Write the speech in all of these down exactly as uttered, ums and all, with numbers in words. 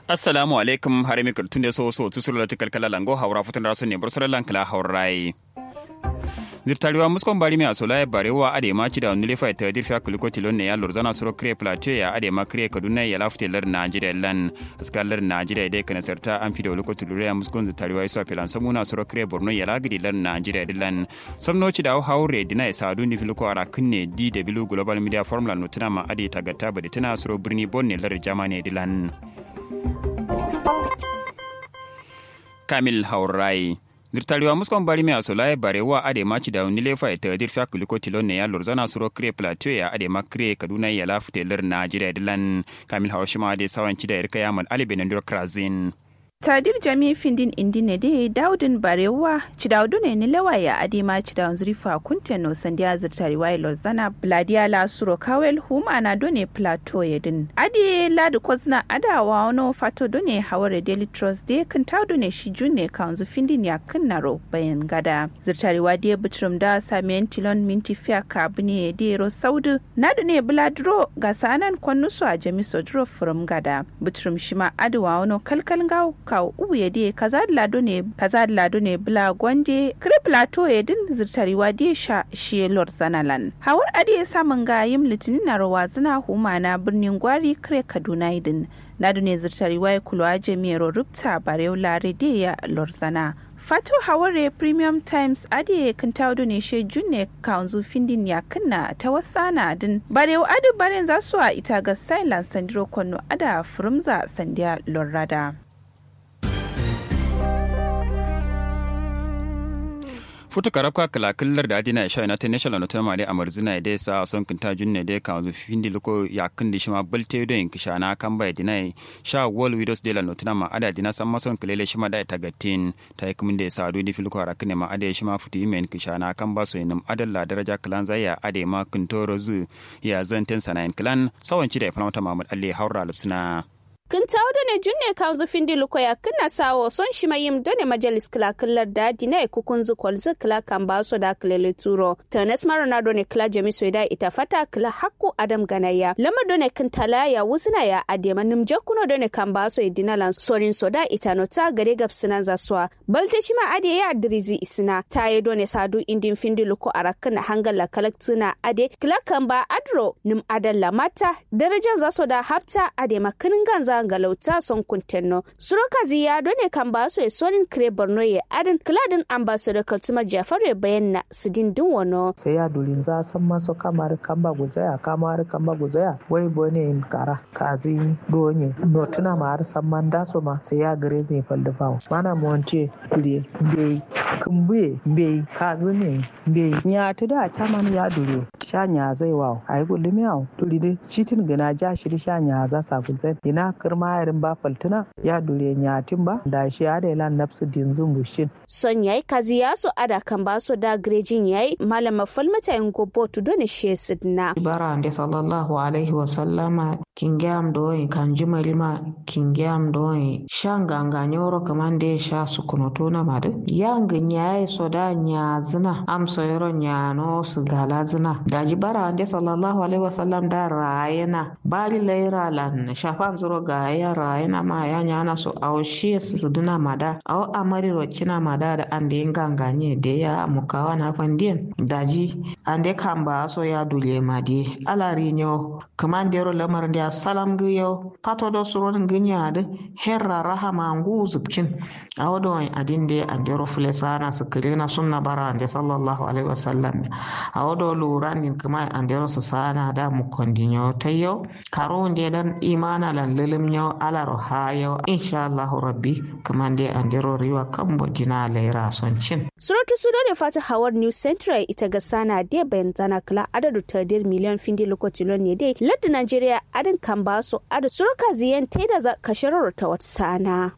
assalamu alaikum harami kurtunde so so tusuro latikal kala lango hawra futun raso ne bursara lankala hawrai zirtariwa muskon bari me asola barewa ade ma ci da wani lefa ta dirfa kuliko tilon ne ya lorzana suro kre plateau ya ade ma kre kaduna ya lafte lar najeriya lan askalar najeriya dai kana sarta an fi da kuliko tilure muskon zirtariwa iso filan samuna suro kre borno ya lagidi lar najeriya dilan somno ci da haure dina ya sadu ni filiko ara kunne D W global media formula notuna ma ade tagatta bade tana suro birni bonne lar jamane dilan Kamil Haurai Dirtaliwa muskon bari me asolai barewa ade maci da wani lefa ta dirfa kuliko tilon ne ya lorzana suro kre plateau ya ade makre kaduna ya lafute lar najeriya dilan Kamil Haushima ade sawanci da yarka yaman ali benendur krazin tadir jami findin indine de daudin barewa cidaudu ne lewaya adima cidaun zurifa kunteno sandiya zirtari wailo zana bladia la suro kawel huma na done plateau yedin adi ladu kozna adawa ono fato done haware daily trust de kan taudu ne shi junne kanzu findin ya kannaro bayan gada zirtari wadi butrum da samiyan tilon minti fiya kabne de ro saudu nadu ne bladro ga sanan konnusu a jami sodro from gada butrum shima adawa ono kalkal gaw kawo ubu ya de kaza da lado ne kaza da lado ne bla gwande kre plateau ya din zirtariwa de sha shi lord zanalan hawar ade ya samun ga yim litinin na rawa zina huma na birnin gwari kre kaduna idin lado ne zirtariwa ya kulwa jami'ar rubta barew lare de ya lord zana Fatu Haware Premium Times ade kan tawdo ne she junne kanzu findin ya kanna ta wasana din barew adu baren za su a ita ga silence sandiro konno ada furumza sandiya lorrada futu karabka kala killar da adina isha united national nota mali amarzina da sa son kinta junne da kan zu findi luko ya kindi shima balte do in kishana kan bai dinai sha wall widows de la nota ma ada dina san mason kilele shima da tagatin ta kuma da sa do ni filko arakne ma ada shima futu men kishana kan ba so inum adalla daraja klan zaya ade ma kintoro zu ya zanten sanayin klan sawanci da ya fara Muhammad Ali Haura Lupsina kin tawo da ne junne kan zufin diluko ya kina sawo son shi mayim done majalis kila killar da dina ku kun zu kolzu kila kan ba so da kilele turo tanes maronado ne kila jami so da ita fata kila hakku adam ganaya lamar done kin talaya wusuna ya adema nimje kuno done kan ba so dina lan sorin so da ita no ta gare gapsina zaswa balte shi ma ade ya adrizi isina taye done sadu indin findiluko arakna hangala kalaktsina ade kila kan ba adro nim adalla mata darajar zaso da hafta adema kinin ganza galauta son kuntenno suroka ziya done kan ba su sonin kre borno ye adin kladin ambassador kaltuma jafar ya bayyana sidin din wono sai ya dulin za san maso kamar kamba guzaya kamar kamba guzaya wai bone in kara kazi donye notuna ma har san man daso ma sai ya gare ne falda bawo mana mu wance dure be kumbuye be kazi ne be nya tuda chaman ya dure shanya zai wawo ai gulmi yawo duri dai shitin gana ja shiri shanya za sa guzai ina kirma yarin ba faltuna ya dure nyatin ba da shi ya da lan nafsu dinzun bushin son yayi kazi ya so ada kan ba so da grejin yayi malama falmata in gobo to done she sidna bara ande sallallahu alaihi wa sallama kingam do kan jimalima kingam do shanganga nyoro kamande sha sukunoto na made yanga nyaye so da nya zina amso yoro nya no su gala zina daji bara ande sallallahu alaihi wa sallam da rayena bali laira lan shafan zuro ga yara yana ma ya nyana so aw shi su duna mada aw amari rocina mada da ande nganganye de ya mukawa na fandien daji ande kamba so ya dule madi alari nyo kamandero lamar da salam giyo pato do suron ginya de herra rahama ngu zubcin aw do adinde andero fulesana sukrina sunna bara ande sallallahu alaihi wasallam aw do luranin kuma andero sana da mu kondinyo tayo karo nde dan imana lan lelim nyo ala rohayo inshallah rabbi kamande andero riwa kambo jina laira soncin suratu sudo ne fata hawar new central ita ga sana de bayan zana kala adadu tadir miliyan findi lokaci ne dai ladda Najeriya adin kan baso adu surka ziyan teda za kasharar ta wata sana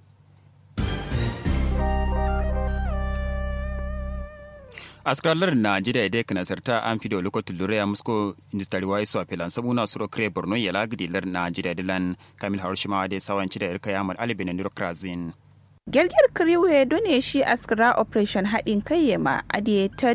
askalar najeriya dai kana sarta an fi da lokacin lura ya musko industry wise a filan sabuna suro kre borno ya lagdi lar najeriya dilan kamil harshima dai sawanci da irka yamal alibin ndurkrazin gerger kriwe done shi askara operation hadin kai yema ade ta